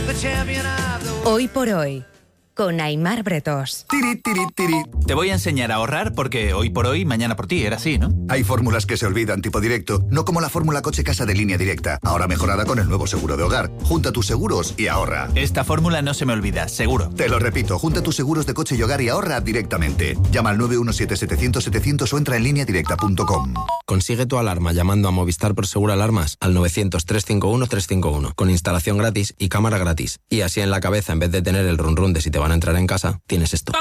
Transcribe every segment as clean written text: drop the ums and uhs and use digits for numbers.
Hoy por hoy, con Aimar Bretós. Tiri, tiri, tiri. Te voy a enseñar a ahorrar porque hoy por hoy, mañana por ti, era así, ¿no? Hay fórmulas que se olvidan tipo directo, no como la fórmula coche-casa de Línea Directa, ahora mejorada con el nuevo seguro de hogar. Junta tus seguros y ahorra. Esta fórmula no se me olvida, seguro. Te lo repito, junta tus seguros de coche y hogar y ahorra directamente. Llama al 917-700-700 o entra en lineadirecta.com. Consigue tu alarma llamando a Movistar Prosegur Alarmas al 900-351-351 con instalación gratis y cámara gratis. Y así en la cabeza, en vez de tener el run run de si te van a entrar en casa, tienes esto.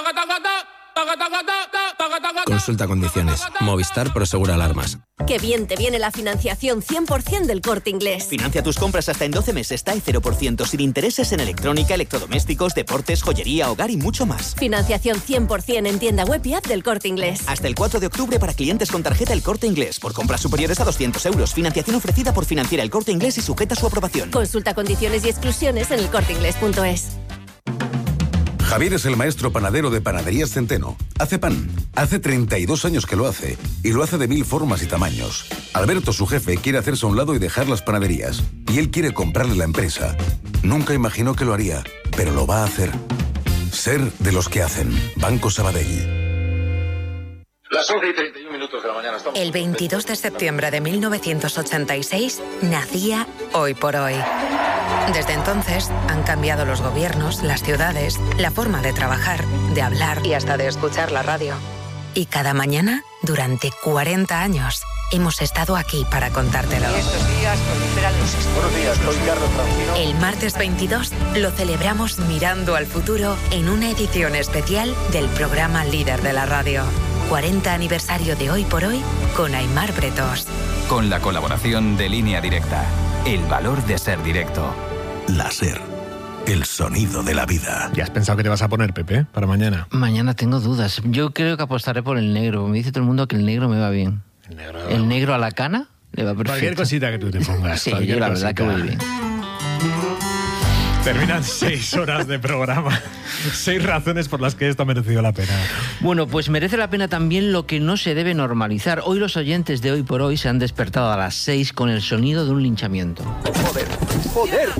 Consulta condiciones. Movistar Prosegur Alarmas. Qué bien te viene la financiación 100% del Corte Inglés. Financia tus compras hasta en 12 meses, TAE 0% sin intereses en electrónica, electrodomésticos, deportes, joyería, hogar y mucho más. Financiación 100% en tienda web y app del Corte Inglés. Hasta el 4 de octubre para clientes con tarjeta El Corte Inglés. Por compras superiores a 200 euros. Financiación ofrecida por Financiera El Corte Inglés y sujeta a su aprobación. Consulta condiciones y exclusiones en elcorteinglés.es. Javier es el maestro panadero de Panaderías Centeno. Hace pan. Hace 32 años que lo hace. Y lo hace de 1000 formas y tamaños. Alberto, su jefe, quiere hacerse a un lado y dejar las panaderías. Y él quiere comprarle la empresa. Nunca imaginó que lo haría, pero lo va a hacer. Ser de los que hacen. Banco Sabadell. Las 11:31 de la mañana. El 22 de septiembre de 1986 nacía Hoy por Hoy. Desde entonces han cambiado los gobiernos, las ciudades, la forma de trabajar, de hablar y hasta de escuchar la radio. Y cada mañana, durante 40 años, hemos estado aquí para contártelo. Estos días proliferan los estudios. Buenos días, soy Carlos Francino. El martes 22 lo celebramos mirando al futuro en una edición especial del programa líder de la radio. 40 aniversario de Hoy por Hoy con Aimar Bretós. Con la colaboración de Línea Directa. El valor de ser directo. La SER. El sonido de la vida. ¿Ya has pensado que te vas a poner, Pepe, para mañana? Mañana tengo dudas. Yo creo que apostaré por el negro. Me dice todo el mundo que el negro me va bien. El negro a la cana le va perfecto. Cualquier cosita que tú te pongas. Sí, yo la verdad que voy bien. Terminan 6 horas de programa. 6 razones por las que esto ha merecido la pena. Bueno, pues merece la pena también lo que no se debe normalizar. Hoy los oyentes de Hoy por Hoy se han despertado a las 6 con el sonido de un linchamiento. ¡Joder! ¡Joder!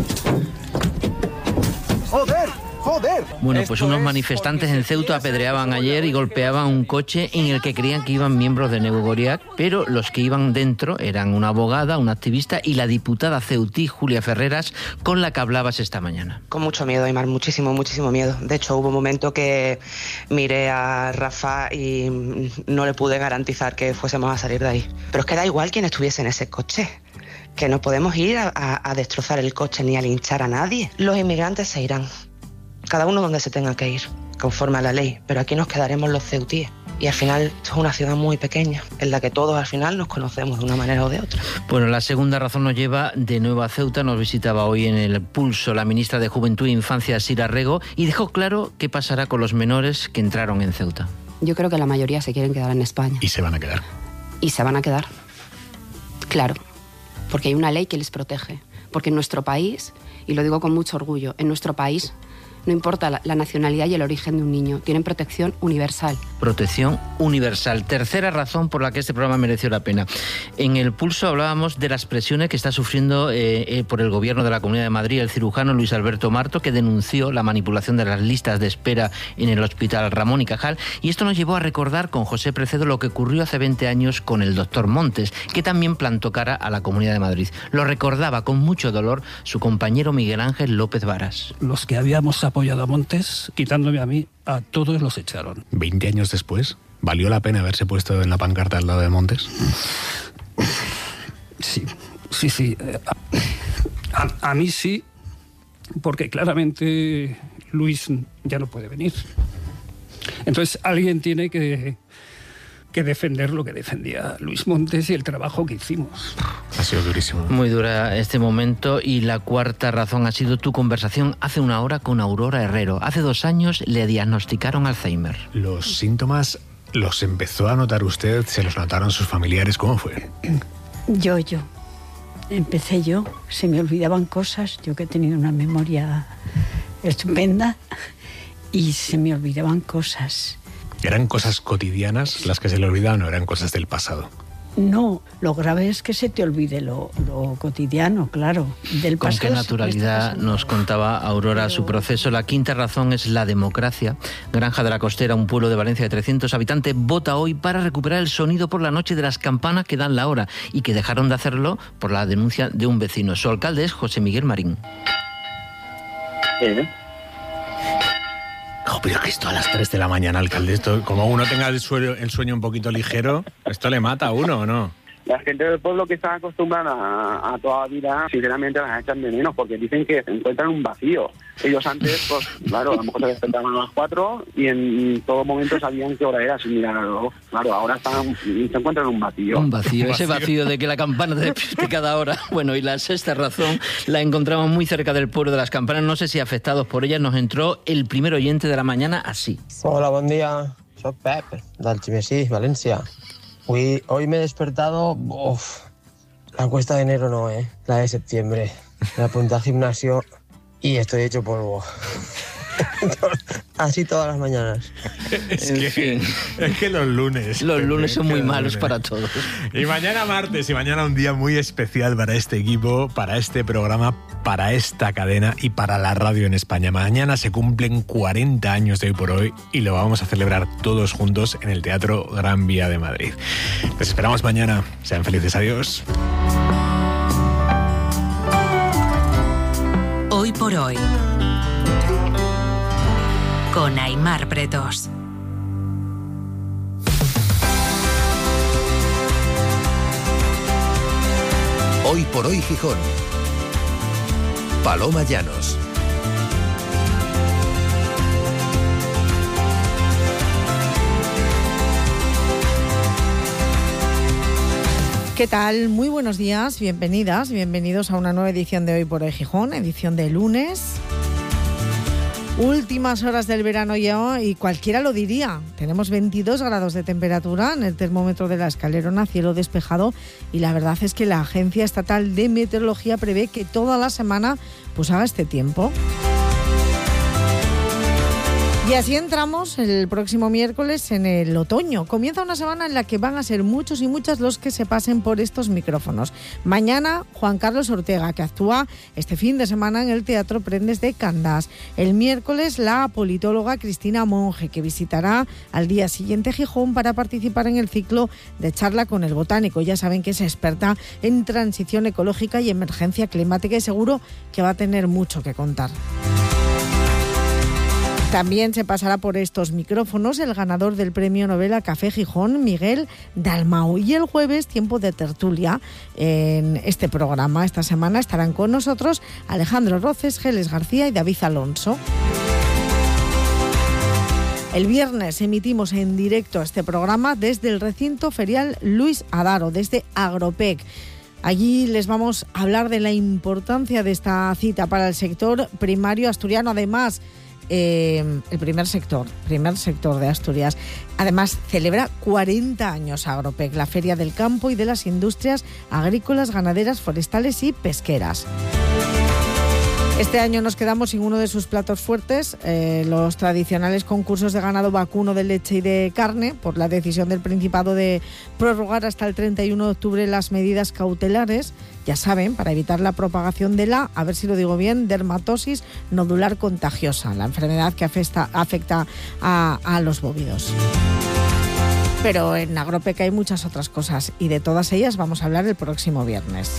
¡Joder! ¡Joder! Bueno, pues unos manifestantes en Ceuta apedreaban ayer y golpeaban un coche en el que creían que iban miembros de Negu Goriac, pero los que iban dentro eran una abogada, una activista y la diputada ceutí Julia Ferreras, con la que hablabas esta mañana. Con mucho miedo, Aimar, muchísimo miedo. De hecho, hubo un momento que miré a Rafa y no le pude garantizar que fuésemos a salir de ahí. Pero es que da igual quién estuviese en ese coche, que no podemos ir a destrozar el coche ni a linchar a nadie. Los inmigrantes se irán. Cada uno donde se tenga que ir, conforme a la ley, pero aquí nos quedaremos los ceutíes. Y al final esto es una ciudad muy pequeña, en la que todos al final nos conocemos de una manera o de otra. Bueno, la segunda razón nos lleva de nuevo a Ceuta. Nos visitaba hoy en El Pulso la ministra de Juventud e Infancia, Sira Rego, y dejó claro qué pasará con los menores que entraron en Ceuta. Yo creo que la mayoría se quieren quedar en España. Y se van a quedar. Y se van a quedar. Claro, porque hay una ley que les protege. Porque en nuestro país, y lo digo con mucho orgullo, en nuestro país no importa la nacionalidad y el origen de un niño, tienen protección universal. Protección universal. Tercera razón por la que este programa mereció la pena. En El Pulso hablábamos de las presiones que está sufriendo por el gobierno de la Comunidad de Madrid el cirujano Luis Alberto Marto, que denunció la manipulación de las listas de espera en el Hospital Ramón y Cajal. Y esto nos llevó a recordar con José Precedo lo que ocurrió hace 20 años con el doctor Montes, que también plantó cara a la Comunidad de Madrid. Lo recordaba con mucho dolor su compañero Miguel Ángel López Varas. Los que habíamos apoyado a Montes, quitándome a mí, a todos los echaron. 20 años después, ¿valió la pena haberse puesto en la pancarta al lado de Montes? Sí. A mí sí, porque claramente Luis ya no puede venir. Entonces alguien tiene que defender lo que defendía Luis Montes y el trabajo que hicimos. Ha sido durísimo. Muy dura este momento. Y la cuarta razón ha sido tu conversación hace una hora con Aurora Herrero. Hace 2 años le diagnosticaron Alzheimer. ¿Los síntomas los empezó a notar usted? ¿Se los notaron sus familiares? ¿Cómo fue? Yo. Empecé yo. Se me olvidaban cosas. Yo que he tenido una memoria estupenda. Y se me olvidaban cosas. ¿Eran cosas cotidianas las que se le olvidaban o eran cosas del pasado? No, lo grave es que se te olvide lo cotidiano, claro. Con qué naturalidad nos contaba Aurora su proceso. La quinta razón es la democracia. Granja de la Costera, un pueblo de Valencia de 300 habitantes, vota hoy para recuperar el sonido por la noche de las campanas que dan la hora y que dejaron de hacerlo por la denuncia de un vecino. Su alcalde es José Miguel Marín. Pero es que esto a las 3 de la mañana, alcalde, esto, como uno tenga el sueño un poquito ligero, ¿esto le mata a uno o no? La gente del pueblo que está acostumbrada a toda la vida, sinceramente las echan de menos porque dicen que encuentran un vacío. Ellos antes, pues claro, a lo mejor se despertaban a las 4 y en todo momento sabían qué hora era sin mirar al reloj. Claro, ahora se encuentran un vacío. Un vacío, ese vacío de que la campana te despierte cada hora. Bueno, y la sexta razón la encontramos muy cerca del pueblo de las campanas. No sé si afectados por ella nos entró el primer oyente de la mañana así. Hola, buen día. Soy Pep, d'Algemesí, Valencia. Hoy me he despertado, la cuesta de enero no, la de septiembre. Me apunté al gimnasio y estoy hecho polvo. Así todas las mañanas. Es que los lunes. Los lunes son muy malos para todos. Y mañana martes, y mañana un día muy especial para este equipo, para este programa, para esta cadena y para la radio en España. Mañana se cumplen 40 años de Hoy por Hoy y lo vamos a celebrar todos juntos en el Teatro Gran Vía de Madrid. Les esperamos mañana. Sean felices. Adiós. Hoy por Hoy, con Aimar Bretos. Hoy por Hoy Gijón. Paloma Llanos. ¿Qué tal? Muy buenos días, bienvenidas, bienvenidos a una nueva edición de Hoy por Hoy Gijón, edición de lunes. Últimas horas del verano ya y cualquiera lo diría. Tenemos 22 grados de temperatura en el termómetro de la Escalerona, cielo despejado, y la verdad es que la Agencia Estatal de Meteorología prevé que toda la semana pues haga este tiempo. Y así entramos el próximo miércoles en el otoño. Comienza una semana en la que van a ser muchos y muchas los que se pasen por estos micrófonos. Mañana, Juan Carlos Ortega, que actúa este fin de semana en el Teatro Prendes de Candás. El miércoles, la politóloga Cristina Monge, que visitará al día siguiente Gijón para participar en el ciclo de charla con el botánico. Ya saben que es experta en transición ecológica y emergencia climática y seguro que va a tener mucho que contar. También se pasará por estos micrófonos el ganador del Premio Nobel a Café Gijón, Miguel Dalmau. Y el jueves, tiempo de tertulia en este programa. Esta semana estarán con nosotros Alejandro Roces, Geles García y David Alonso. El viernes emitimos en directo este programa desde el recinto ferial Luis Adaro, desde Agropec. Allí les vamos a hablar de la importancia de esta cita para el sector primario asturiano. Además, el primer sector de Asturias. Además, celebra 40 años Agropec, la Feria del Campo y de las Industrias Agrícolas, Ganaderas, Forestales y Pesqueras. Este año nos quedamos sin uno de sus platos fuertes, los tradicionales concursos de ganado vacuno, de leche y de carne, por la decisión del Principado de prorrogar hasta el 31 de octubre las medidas cautelares, ya saben, para evitar la propagación de la, a ver si lo digo bien, dermatosis nodular contagiosa, la enfermedad que afecta a los bóvidos. Pero en Agropec hay muchas otras cosas y de todas ellas vamos a hablar el próximo viernes.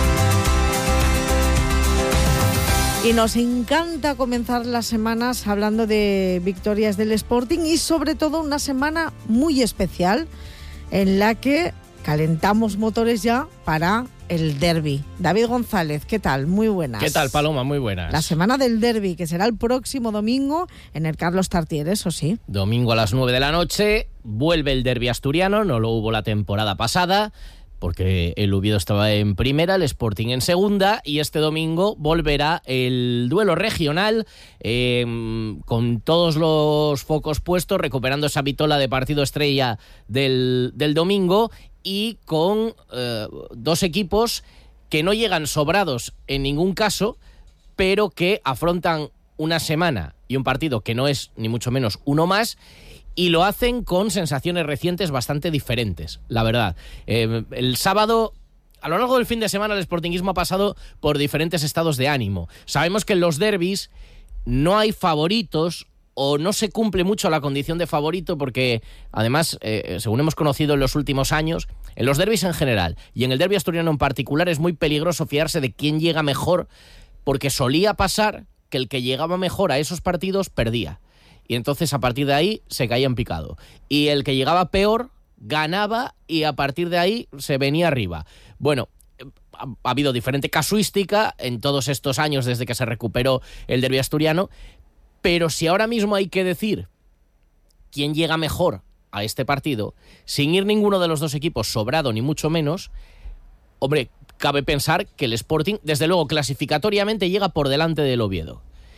Y nos encanta comenzar las semanas hablando de victorias del Sporting y sobre todo una semana muy especial en la que calentamos motores ya para el derbi. David González, ¿qué tal? Muy buenas. ¿Qué tal, Paloma? Muy buenas. La semana del derbi, que será el próximo domingo en el Carlos Tartiere, eso sí. Domingo a las 9 de la noche, vuelve el derbi asturiano, no lo hubo la temporada pasada, porque el Oviedo estaba en primera, el Sporting en segunda, y este domingo volverá el duelo regional con todos los focos puestos, recuperando esa vitola de partido estrella del domingo y con dos equipos que no llegan sobrados en ningún caso, pero que afrontan una semana y un partido que no es ni mucho menos uno más, y lo hacen con sensaciones recientes bastante diferentes, la verdad. El sábado, a lo largo del fin de semana, el sportinguismo ha pasado por diferentes estados de ánimo. Sabemos que en los derbis no hay favoritos o no se cumple mucho la condición de favorito porque, además, según hemos conocido en los últimos años, en los derbis en general y en el derbi asturiano en particular es muy peligroso fiarse de quién llega mejor, porque solía pasar que el que llegaba mejor a esos partidos perdía. Y entonces a partir de ahí se caía en picado. Y el que llegaba peor ganaba y a partir de ahí se venía arriba. Bueno, ha habido diferente casuística en todos estos años desde que se recuperó el derbi asturiano, pero si ahora mismo hay que decir quién llega mejor a este partido, sin ir ninguno de los dos equipos sobrado ni mucho menos, hombre, cabe pensar que el Sporting, desde luego, clasificatoriamente llega por delante del Oviedo.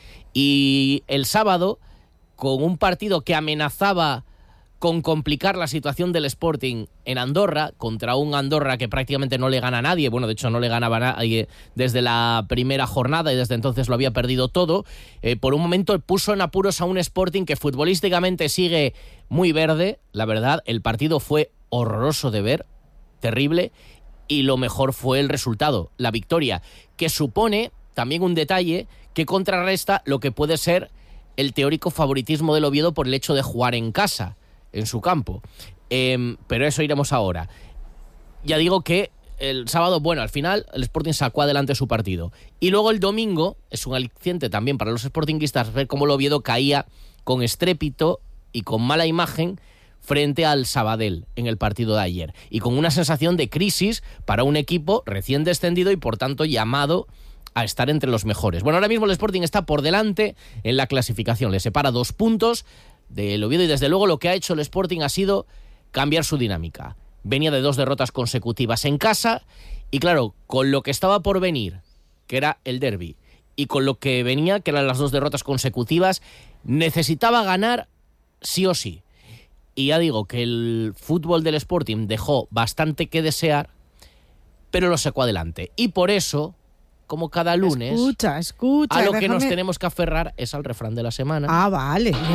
Y el sábado, con un partido que amenazaba con complicar la situación del Sporting en Andorra, contra un Andorra que prácticamente no le gana a nadie, bueno, de hecho no le ganaba a nadie desde la primera jornada y desde entonces lo había perdido todo, por un momento puso en apuros a un Sporting que futbolísticamente sigue muy verde, la verdad, el partido fue horroroso de ver, terrible, y lo mejor fue el resultado, la victoria, que supone también un detalle que contrarresta lo que puede ser el teórico favoritismo del Oviedo por el hecho de jugar en casa, en su campo. Pero eso iremos ahora. Ya digo que el sábado, bueno, al final el Sporting sacó adelante su partido. Y luego el domingo, es un aliciente también para los sportinguistas ver cómo el Oviedo caía con estrépito y con mala imagen frente al Sabadell en el partido de ayer. Y con una sensación de crisis para un equipo recién descendido y por tanto llamado a estar entre los mejores. Bueno, ahora mismo el Sporting está por delante en la clasificación. Le separa 2 puntos del Oviedo y desde luego lo que ha hecho el Sporting ha sido cambiar su dinámica. Venía de 2 derrotas consecutivas en casa y claro, con lo que estaba por venir, que era el derbi, y con lo que venía, que eran las 2 derrotas consecutivas, necesitaba ganar sí o sí. Y ya digo que el fútbol del Sporting dejó bastante que desear, pero lo sacó adelante. Y por eso, como cada lunes, escucha, a lo que nos tenemos que aferrar es al refrán de la semana. Ah, vale. Bien.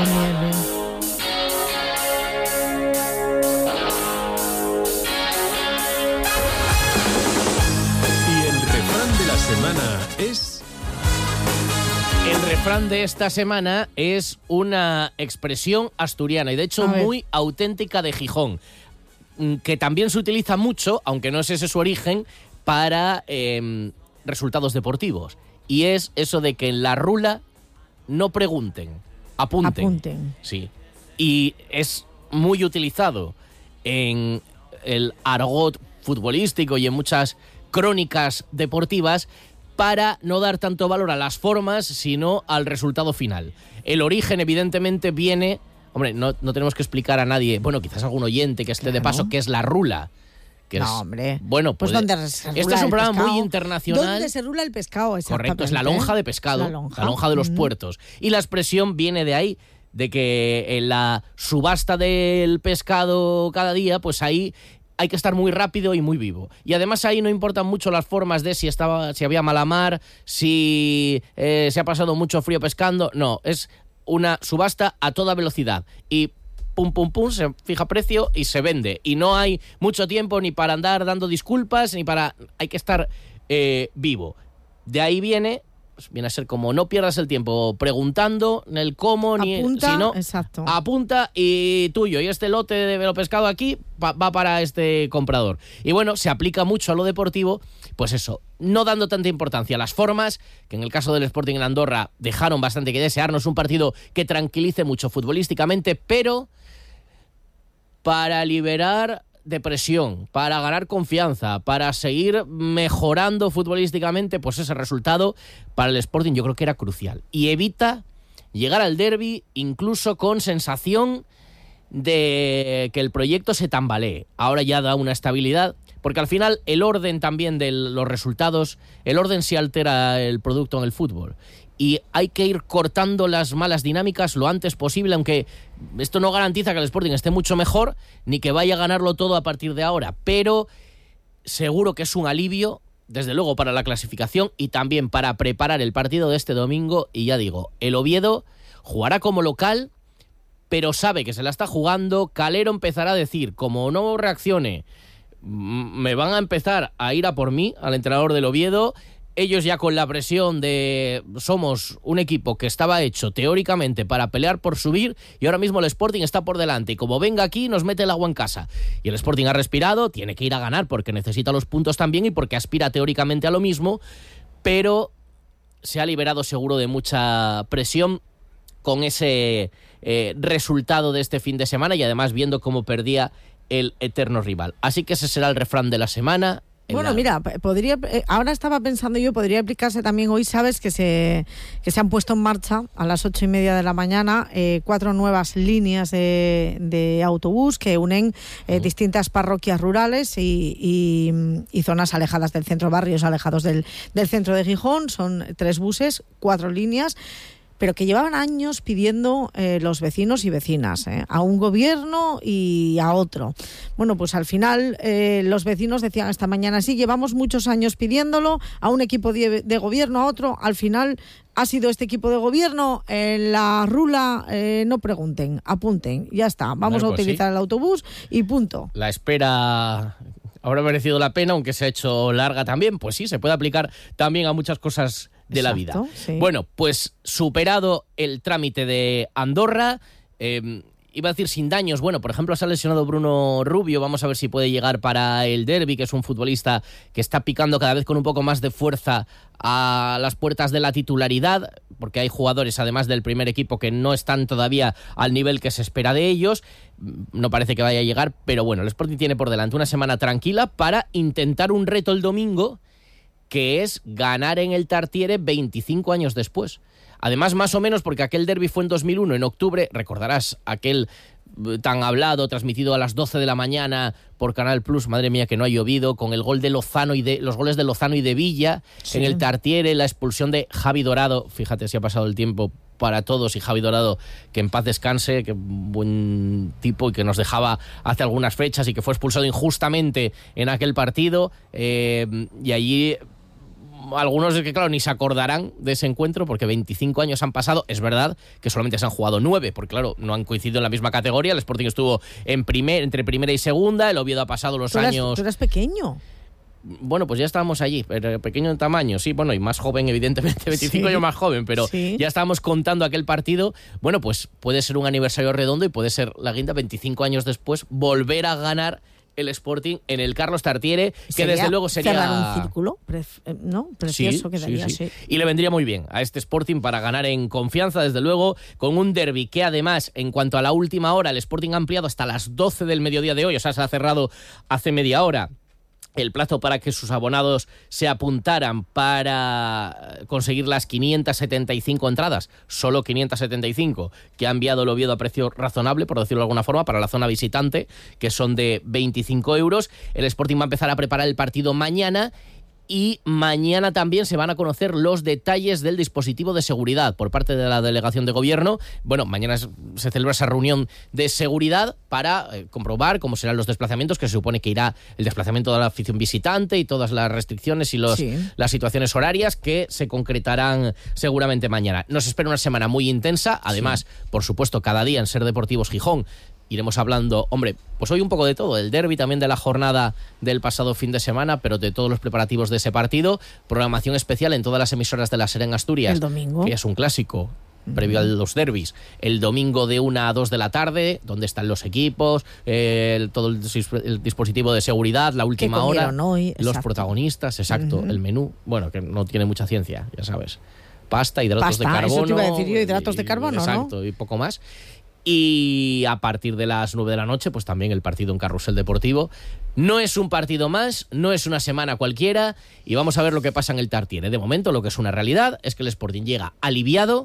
Y el refrán de la semana es... El refrán de esta semana es una expresión asturiana y de hecho muy auténtica de Gijón, que también se utiliza mucho, aunque no es ese su origen, para resultados deportivos. Y es eso de que en la rula no pregunten, apunten. Sí. Y es muy utilizado en el argot futbolístico y en muchas crónicas deportivas para no dar tanto valor a las formas, sino al resultado final. El origen, evidentemente, viene... Hombre, no tenemos que explicar a nadie, bueno, quizás algún oyente que esté de paso, que es la rula. Que no, es, hombre. Bueno, pues ¿dónde se rula este es un programa pescado? muy internacional. ¿Dónde se rula el pescado? Correcto, es la lonja de pescado, la lonja de los puertos. Y la expresión viene de ahí, de que en la subasta del pescado cada día, pues ahí hay que estar muy rápido y muy vivo. Y además ahí no importan mucho las formas de si había mala mar, si se ha pasado mucho frío pescando. No, es una subasta a toda velocidad. Y pum, se fija precio y se vende. Y no hay mucho tiempo ni para andar dando disculpas, ni para... Hay que estar vivo. De ahí viene a ser como no pierdas el tiempo preguntando en el cómo, sino exacto. Apunta y tuyo. Y este lote de lo pescado aquí va para este comprador. Y bueno, se aplica mucho a lo deportivo, pues eso, no dando tanta importancia a las formas, que en el caso del Sporting en Andorra dejaron bastante que desear. No es un partido que tranquilice mucho futbolísticamente, pero para liberar depresión, para ganar confianza, para seguir mejorando futbolísticamente, pues ese resultado para el Sporting yo creo que era crucial. Y evita llegar al derbi incluso con sensación de que el proyecto se tambalee. Ahora ya da una estabilidad, porque al final el orden también de los resultados, el orden sí altera el producto en el fútbol. Y hay que ir cortando las malas dinámicas lo antes posible, aunque esto no garantiza que el Sporting esté mucho mejor, ni que vaya a ganarlo todo a partir de ahora. Pero seguro que es un alivio, desde luego, para la clasificación y también para preparar el partido de este domingo. Y ya digo, el Oviedo jugará como local, pero sabe que se la está jugando. Calero empezará a decir, como no reaccione, me van a empezar a ir a por mí, al entrenador del Oviedo. Ellos ya con la presión de somos un equipo que estaba hecho teóricamente para pelear por subir y ahora mismo el Sporting está por delante y como venga aquí nos mete el agua en casa. Y el Sporting ha respirado, tiene que ir a ganar porque necesita los puntos también y porque aspira teóricamente a lo mismo, pero se ha liberado seguro de mucha presión con ese resultado de este fin de semana y además viendo cómo perdía el eterno rival. Así que ese será el refrán de la semana. Bueno, mira, podría, ahora estaba pensando yo, podría aplicarse también hoy, sabes que se han puesto en marcha a las 8:30 de la mañana 4 nuevas líneas de autobús que unen distintas parroquias rurales y zonas alejadas del centro, barrios alejados del centro de Gijón. Son 3 buses, 4 líneas, pero que llevaban años pidiendo los vecinos y vecinas, a un gobierno y a otro. Bueno, pues al final los vecinos decían esta mañana, sí, llevamos muchos años pidiéndolo, a un equipo de gobierno, a otro, al final ha sido este equipo de gobierno, en la rula, no pregunten, apunten, ya está, vamos a utilizar el autobús y punto. La espera habrá merecido la pena, aunque se ha hecho larga también, pues sí, se puede aplicar también a muchas cosas de la vida. Sí. Bueno, pues superado el trámite de Andorra, iba a decir sin daños. Bueno, por ejemplo, se ha lesionado Bruno Rubio. Vamos a ver si puede llegar para el derbi, que es un futbolista que está picando cada vez con un poco más de fuerza a las puertas de la titularidad, porque hay jugadores, además del primer equipo, que no están todavía al nivel que se espera de ellos. No parece que vaya a llegar, pero bueno, el Sporting tiene por delante una semana tranquila para intentar un reto el domingo, que es ganar en el Tartiere 25 años después. Además, más o menos, porque aquel derbi fue en 2001, en octubre, recordarás aquel tan hablado, transmitido a las 12 de la mañana por Canal Plus, madre mía que no ha llovido, con el gol de Lozano y los goles de Lozano y de Villa, sí, en el Tartiere, la expulsión de Javi Dorado. Fíjate si ha pasado el tiempo para todos, y Javi Dorado, que en paz descanse, que buen tipo y que nos dejaba hace algunas fechas y que fue expulsado injustamente en aquel partido, y allí algunos que claro ni se acordarán de ese encuentro porque 25 años han pasado. Es verdad que solamente se han jugado 9, porque claro, no han coincidido en la misma categoría. El Sporting estuvo entre primera y segunda, el Oviedo ha pasado los años... Tú eras pequeño. Bueno, pues ya estábamos allí, pequeño en tamaño, sí, bueno, y más joven, evidentemente, 25 años más joven, pero sí, ya estábamos contando aquel partido. Bueno, pues puede ser un aniversario redondo y puede ser la guinda 25 años después, volver a ganar el Sporting en el Carlos Tartiere, que desde luego sería... cerrar un círculo, ¿no? Precioso, sí, quedaría, sí. Y le vendría muy bien a este Sporting para ganar en confianza, desde luego, con un derbi que además, en cuanto a la última hora, el Sporting ha ampliado hasta las 12 del mediodía de hoy, o sea, se ha cerrado hace media hora el plazo para que sus abonados se apuntaran para conseguir las 575 entradas, solo 575, que ha enviado el Oviedo a precio razonable, por decirlo de alguna forma, para la zona visitante, que son de 25 euros. El Sporting va a empezar a preparar el partido mañana, y mañana también se van a conocer los detalles del dispositivo de seguridad por parte de la delegación de gobierno. Bueno, mañana se celebra esa reunión de seguridad para comprobar cómo serán los desplazamientos, que se supone que irá el desplazamiento de la afición visitante y todas las restricciones y las situaciones horarias que se concretarán seguramente mañana. Nos espera una semana muy intensa, además, por supuesto, cada día en Ser Deportivos Gijón iremos hablando, hombre, pues hoy un poco de todo, del derbi, también de la jornada del pasado fin de semana, pero de todos los preparativos de ese partido. Programación especial en todas las emisoras de la SER en Asturias, el domingo, que es un clásico previo a los derbis. El domingo de 1 a 2 de la tarde, donde están los equipos, todo el dispositivo de seguridad, la última hora, hoy, los protagonistas, exacto, el menú, bueno, que no tiene mucha ciencia, ya sabes. Pasta, hidratos de carbono. Eso te iba a decir yo, hidratos de carbono, exacto, ¿no? Y poco más. Y a partir de las 9 de la noche, pues también el partido en Carrusel Deportivo. No es un partido más, no es una semana cualquiera, y vamos a ver lo que pasa en el Tartiere. De momento, lo que es una realidad es que el Sporting llega aliviado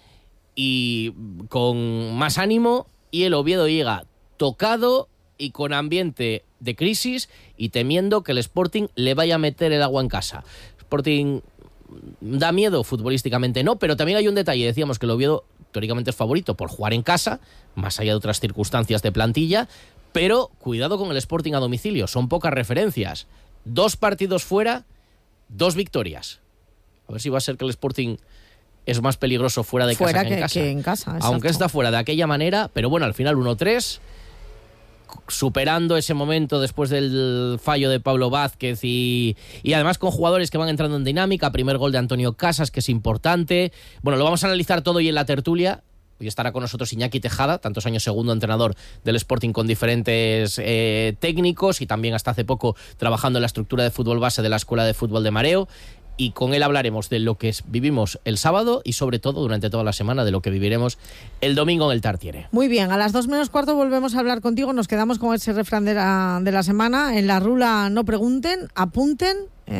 y con más ánimo, y el Oviedo llega tocado y con ambiente de crisis y temiendo que el Sporting le vaya a meter el agua en casa. Sporting da miedo futbolísticamente, no, pero también hay un detalle. Decíamos que el Oviedo teóricamente es favorito por jugar en casa, más allá de otras circunstancias de plantilla, pero cuidado con el Sporting a domicilio, son pocas referencias. 2 partidos fuera, 2 victorias. A ver si va a ser que el Sporting es más peligroso fuera de casa que en casa. Aunque está fuera de aquella manera, pero bueno, al final 1-3, superando ese momento después del fallo de Pablo Vázquez y además con jugadores que van entrando en dinámica. Primer gol de Antonio Casas, que es importante. Bueno, lo vamos a analizar todo hoy en la tertulia. Hoy estará con nosotros Iñaki Tejada, tantos años segundo entrenador del Sporting con diferentes técnicos y también hasta hace poco trabajando en la estructura de fútbol base de la Escuela de Fútbol de Mareo. Y con él hablaremos de lo que vivimos el sábado y sobre todo durante toda la semana de lo que viviremos el domingo en el Tartiere. Muy bien, a las 2:45 volvemos a hablar contigo. Nos quedamos con ese refrán de la semana. En la rula no pregunten, apunten,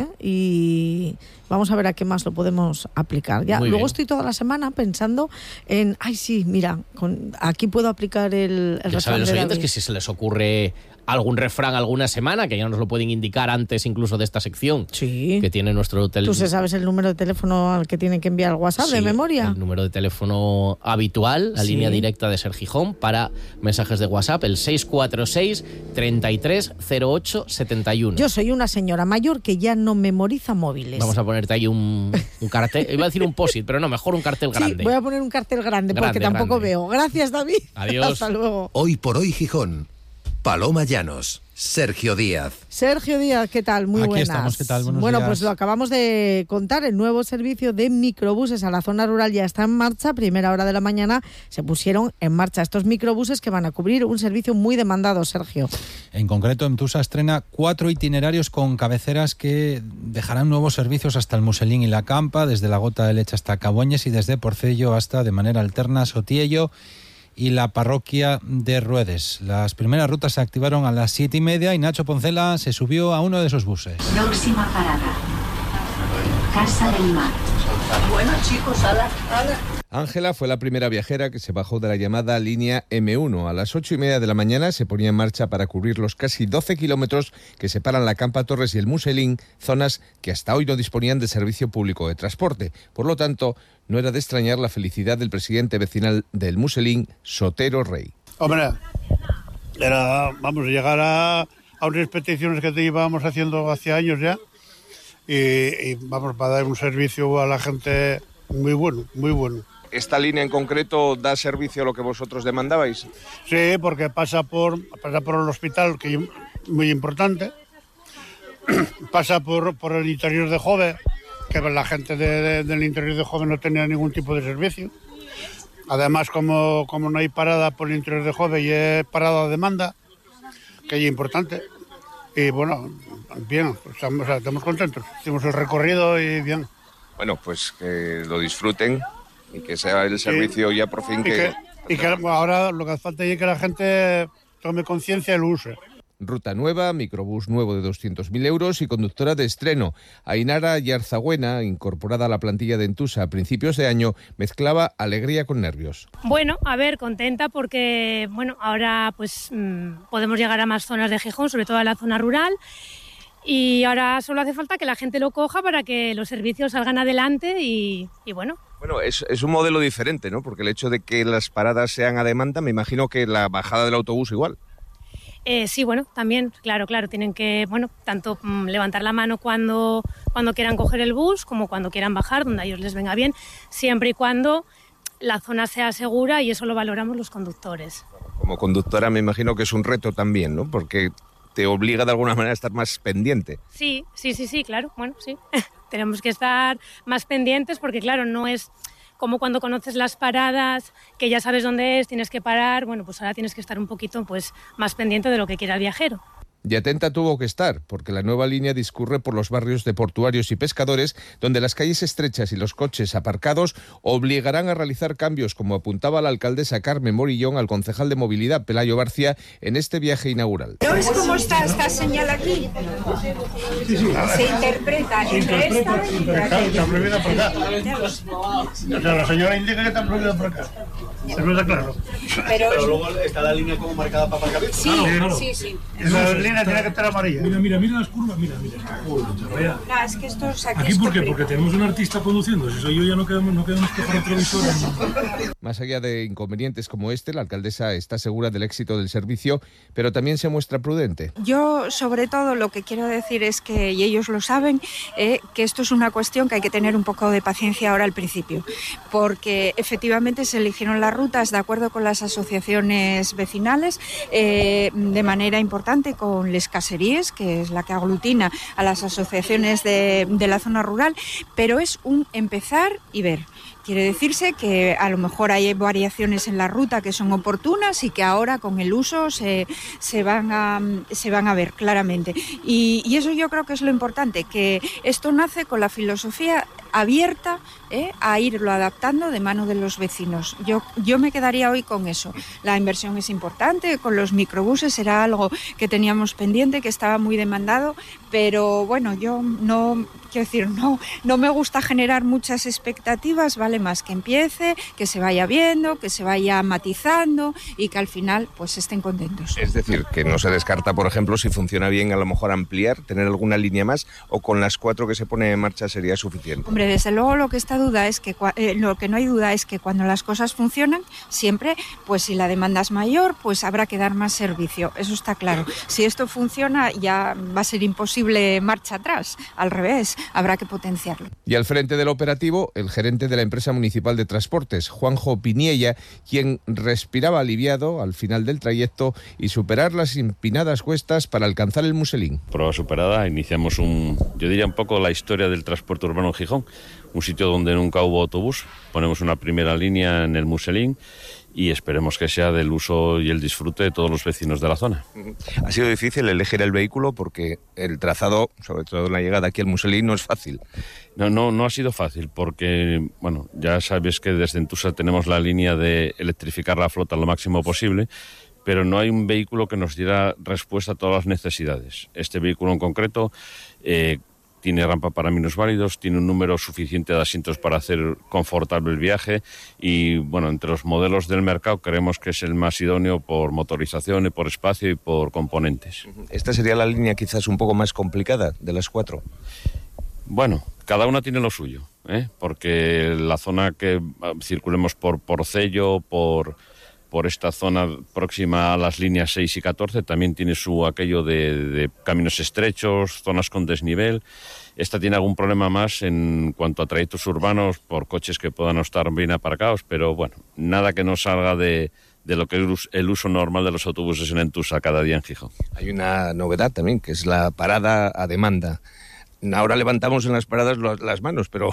y vamos a ver a qué más lo podemos aplicar. Ya, luego estoy toda la semana pensando en, mira, aquí puedo aplicar el refrán. Ya saben los oyentes que si se les ocurre algún refrán alguna semana, que ya nos lo pueden indicar antes incluso de esta sección, que tiene nuestro teléfono. ¿Tú sabes el número de teléfono al que tienen que enviar el WhatsApp de memoria? El número de teléfono habitual, la línea directa de Ser Gijón para mensajes de WhatsApp, el 646 33 08 71. Yo soy una señora mayor que ya no memoriza móviles. Vamos a ponerte ahí un cartel, iba a decir un post-it, pero no, mejor un cartel grande. Voy a poner un cartel grande porque tampoco veo. Gracias, David. Adiós. Hasta luego. Hoy por hoy Gijón. Paloma Llanos, Sergio Díaz. Sergio Díaz, ¿qué tal? Muy buenas. Aquí estamos, ¿qué tal? Buenos días. Pues lo acabamos de contar, el nuevo servicio de microbuses a la zona rural ya está en marcha. Primera hora de la mañana se pusieron en marcha estos microbuses que van a cubrir un servicio muy demandado, Sergio. En concreto, Emtusa estrena 4 itinerarios con cabeceras que dejarán nuevos servicios hasta el Muselín y La Campa, desde la Gota de Leche hasta Cabueñes y desde Porcello hasta, de manera alterna, Sotiello y la parroquia de Ruedes. Las primeras rutas se activaron a las 7:30 y Nacho Poncela se subió a uno de esos buses. Próxima parada, Casa del Mar. Bueno, chicos, ala. Ángela fue la primera viajera que se bajó de la llamada línea M1. A las 8:30 de la mañana se ponía en marcha para cubrir los casi 12 kilómetros que separan la Campa Torres y el Muselín, zonas que hasta hoy no disponían de servicio público de transporte. Por lo tanto, no era de extrañar la felicidad del presidente vecinal del Muselín, Sotero Rey. Hombre, era, llegar a unas peticiones que te íbamos haciendo hace años ya y para dar un servicio a la gente muy bueno, muy bueno. ¿Esta línea en concreto da servicio a lo que vosotros demandabais? Sí, porque pasa por el hospital, que es muy importante, pasa por el interior de Jove, que la gente del interior de Jove no tenía ningún tipo de servicio. Además, como no hay parada por el interior de Jove y es parada a demanda, que es importante. Y bueno, bien, estamos contentos. Hicimos el recorrido y bien. Bueno, pues que lo disfruten y que sea el servicio ya por fin que ahora lo que hace falta es que la gente tome conciencia y lo use. Ruta nueva, microbús nuevo de 200.000 euros y conductora de estreno. Ainara Yarzagüena, incorporada a la plantilla de Entusa a principios de año, mezclaba alegría con nervios. Bueno, a ver, contenta porque ahora pues podemos llegar a más zonas de Gijón, sobre todo a la zona rural. Y ahora solo hace falta que la gente lo coja para que los servicios salgan adelante y bueno. Bueno, es un modelo diferente, ¿no? Porque el hecho de que las paradas sean a demanda, me imagino que la bajada del autobús igual. Sí, bueno, también, claro, tienen que, tanto levantar la mano cuando quieran coger el bus como cuando quieran bajar, donde a ellos les venga bien, siempre y cuando la zona sea segura y eso lo valoramos los conductores. Como conductora me imagino que es un reto también, ¿no? Porque te obliga de alguna manera a estar más pendiente. Sí, claro, sí. Tenemos que estar más pendientes porque, claro, no es como cuando conoces las paradas, que ya sabes dónde es, tienes que parar, pues ahora tienes que estar un poquito más pendiente de lo que quiera el viajero. Y atenta tuvo que estar, porque la nueva línea discurre por los barrios de portuarios y pescadores, donde las calles estrechas y los coches aparcados obligarán a realizar cambios, como apuntaba la alcaldesa Carmen Morillón al concejal de movilidad Pelayo Barcia en este viaje inaugural. ¿No ves cómo está esta señal aquí? Se interpreta entre esta y está prohibida por acá. O sea, la señora indica que está prohibida por acá. Eso está claro. Pero luego está la línea como marcada para aparcar. Sí. Esa línea Mira, tiene que estar amarilla. Mira las curvas, mira. No, es que esto es ¿Aquí por qué? Porque tenemos un artista conduciendo. Si soy yo ya no quedamos que para retrovisor. Más allá de inconvenientes como este, la alcaldesa está segura del éxito del servicio, pero también se muestra prudente. Yo, sobre todo, lo que quiero decir es que, y ellos lo saben, que esto es una cuestión que hay que tener un poco de paciencia ahora al principio, porque efectivamente se eligieron las rutas de acuerdo con las asociaciones vecinales, de manera importante con Les Caseries, que es la que aglutina a las asociaciones de la zona rural, pero es un empezar y ver. Quiere decirse que a lo mejor hay variaciones en la ruta que son oportunas y que ahora con el uso se van a ver claramente. Y eso yo creo que es lo importante, que esto nace con la filosofía abierta a irlo adaptando de mano de los vecinos. Yo me quedaría hoy con eso. La inversión es importante, con los microbuses era algo que teníamos pendiente, que estaba muy demandado, pero bueno, yo no me gusta generar muchas expectativas, vale más que empiece, que se vaya viendo, que se vaya matizando y que al final pues estén contentos. Es decir, que no se descarta, por ejemplo, si funciona bien, a lo mejor ampliar, tener alguna línea más, o con las 4 que se pone en marcha sería suficiente. Hombre, desde luego lo que no hay duda es que cuando las cosas funcionan, siempre, pues si la demanda es mayor, pues habrá que dar más servicio, eso está claro. Si esto funciona, ya va a ser imposible marcha atrás, al revés, habrá que potenciarlo. Y al frente del operativo, el gerente de la empresa municipal de transportes, Juanjo Piniella, quien respiraba aliviado al final del trayecto y superar las empinadas cuestas para alcanzar el Muselín. Prueba superada, iniciamos un poco la historia del transporte urbano en Gijón, un sitio donde nunca hubo autobús, ponemos una primera línea en el Muselín y esperemos que sea del uso y el disfrute de todos los vecinos de la zona. Ha sido difícil elegir el vehículo porque el trazado, sobre todo en la llegada aquí al Muselín, no es fácil. No ha sido fácil porque, bueno, ya sabes que desde Entusa tenemos la línea de electrificar la flota lo máximo posible, pero no hay un vehículo que nos diera respuesta a todas las necesidades. Este vehículo en concreto tiene rampa para minusválidos, tiene un número suficiente de asientos para hacer confortable el viaje y, bueno, entre los modelos del mercado creemos que es el más idóneo por motorización y por espacio y por componentes. ¿Esta sería la línea quizás un poco más complicada de las 4? Bueno, cada una tiene lo suyo, porque la zona que circulemos por Porcello, por esta zona próxima a las líneas 6 y 14 también tiene aquello de caminos estrechos, zonas con desnivel. Esta tiene algún problema más en cuanto a trayectos urbanos por coches que puedan estar bien aparcados, pero bueno, nada que no salga de lo que es el uso normal de los autobuses en Entusa cada día en Gijón. Hay una novedad también, que es la parada a demanda. Ahora levantamos en las paradas las manos, pero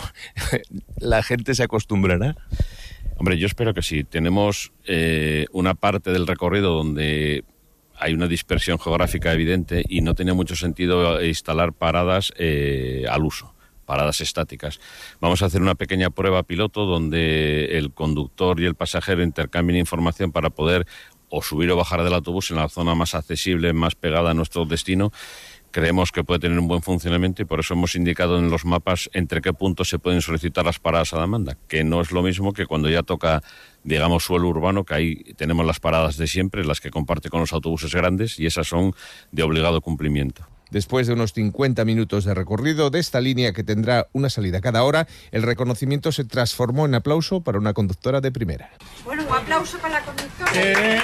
la gente se acostumbrará. Hombre, yo espero que sí. Tenemos una parte del recorrido donde hay una dispersión geográfica evidente y no tiene mucho sentido instalar paradas al uso, paradas estáticas. Vamos a hacer una pequeña prueba piloto donde el conductor y el pasajero intercambien información para poder o subir o bajar del autobús en la zona más accesible, más pegada a nuestro destino. Creemos que puede tener un buen funcionamiento y por eso hemos indicado en los mapas entre qué puntos se pueden solicitar las paradas a demanda, que no es lo mismo que cuando ya toca, digamos, suelo urbano, que ahí tenemos las paradas de siempre, las que comparte con los autobuses grandes, y esas son de obligado cumplimiento. Después de unos 50 minutos de recorrido de esta línea que tendrá una salida cada hora, el reconocimiento se transformó en aplauso para una conductora de primera. Bueno, un aplauso para la conductora.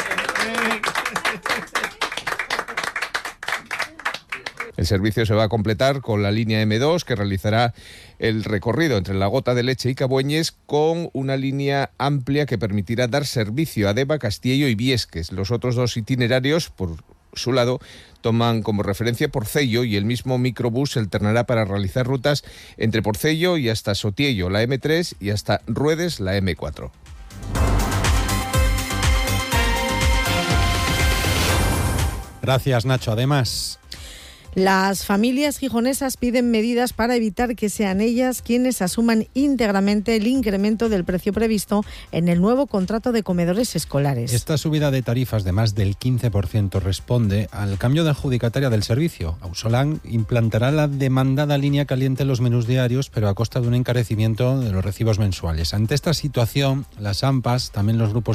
El servicio se va a completar con la línea M2, que realizará el recorrido entre La Gota de Leche y Cabueñes, con una línea amplia que permitirá dar servicio a Deva, Castillo y Viesques. Los otros 2 itinerarios, por su lado, toman como referencia Porcello, y el mismo microbús se alternará para realizar rutas entre Porcello y hasta Sotiello, la M3, y hasta Ruedes, la M4. Gracias, Nacho. Además, las familias gijonesas piden medidas para evitar que sean ellas quienes asuman íntegramente el incremento del precio previsto en el nuevo contrato de comedores escolares. Esta subida de tarifas de más del 15% responde al cambio de adjudicataria del servicio. Ausolan implantará la demandada línea caliente en los menús diarios, pero a costa de un encarecimiento de los recibos mensuales. Ante esta situación, las AMPAs, también los grupos